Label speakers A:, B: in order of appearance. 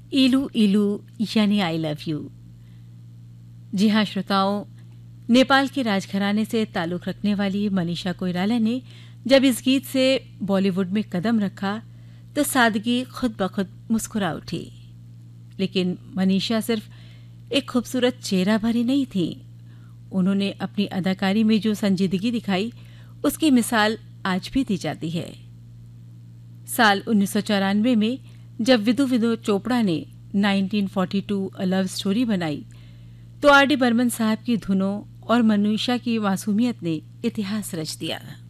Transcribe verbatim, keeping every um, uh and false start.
A: इलू इलू यानी आई लव यू। जी हाँ श्रोताओं, नेपाल के राजघराने से ताल्लुक़ रखने वाली मनीषा कोइराला ने जब इस गीत से बॉलीवुड में कदम रखा तो सादगी खुद ब खुद मुस्कुरा उठी। लेकिन मनीषा सिर्फ एक खूबसूरत चेहरा भरी नहीं थी, उन्होंने अपनी अदाकारी में जो संजीदगी दिखाई उसकी मिसाल आज भी दी जाती है। साल उन्नीस सौ चौरानवे में जब विदु विनोद चोपड़ा ने उन्नीस सौ बयालीस अ लव स्टोरी बनाई तो आर डी बर्मन साहब की धुनों और मनीषा की मासूमियत ने इतिहास रच दिया।